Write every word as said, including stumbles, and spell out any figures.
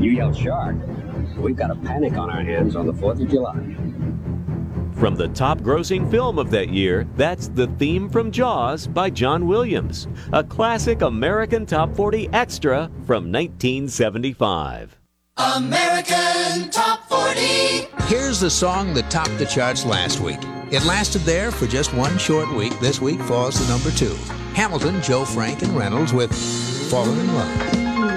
You yell shark, we've got a panic on our hands on the fourth of July. From the top-grossing film of that year, that's the theme from Jaws by John Williams, a classic American Top forty extra from nineteen seventy-five. American Top forty. Here's the song that topped the charts last week. It lasted there for just one short week. This week falls to number two. Hamilton, Joe Frank, and Reynolds with Fallen in Love.